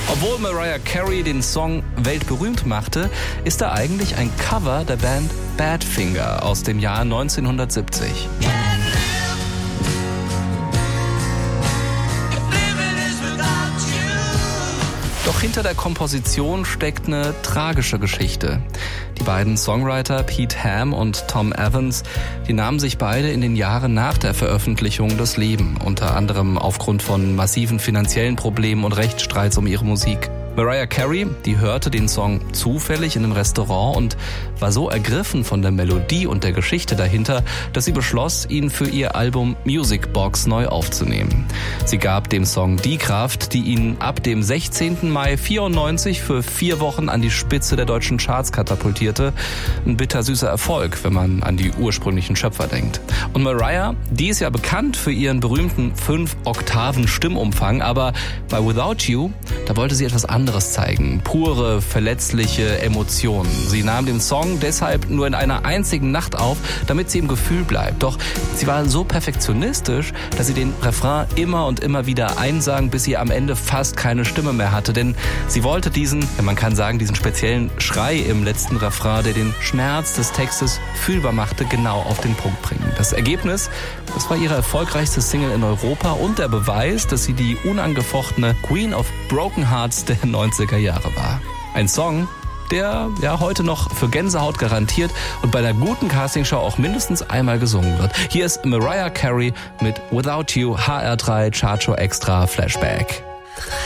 Obwohl Mariah Carey den Song weltberühmt machte, ist er eigentlich ein Cover der Band Badfinger aus dem Jahr 1970. Doch hinter der Komposition steckt eine tragische Geschichte. Die beiden Songwriter Pete Ham und Tom Evans, die nahmen sich beide in den Jahren nach der Veröffentlichung das Leben, unter anderem aufgrund von massiven finanziellen Problemen und Rechtsstreits um ihre Musik. Mariah Carey, die hörte den Song zufällig in einem Restaurant und war so ergriffen von der Melodie und der Geschichte dahinter, dass sie beschloss, ihn für ihr Album Music Box neu aufzunehmen. Sie gab dem Song die Kraft, die ihn ab dem 16. Mai 94 für 4 Wochen an die Spitze der deutschen Charts katapultierte. Ein bittersüßer Erfolg, wenn man an die ursprünglichen Schöpfer denkt. Und Mariah, die ist ja bekannt für ihren berühmten 5 Oktaven Stimmumfang, aber bei Without You, da wollte sie etwas anderes zeigen. Pure, verletzliche Emotionen. Sie nahm den Song deshalb nur in einer einzigen Nacht auf, damit sie im Gefühl bleibt. Doch sie war so perfektionistisch, dass sie den Refrain immer und immer wieder einsang, bis sie am Ende fast keine Stimme mehr hatte. Denn sie wollte diesen speziellen Schrei im letzten Refrain, der den Schmerz des Textes fühlbar machte, genau auf den Punkt bringen. Das Ergebnis, das war ihre erfolgreichste Single in Europa und der Beweis, dass sie die unangefochtene Queen of Broken Hearts der 90er Jahre war. Ein Song, der ja heute noch für Gänsehaut garantiert und bei einer guten Castingshow auch mindestens einmal gesungen wird. Hier ist Mariah Carey mit Without You, HR3 Chartshow Extra Flashback.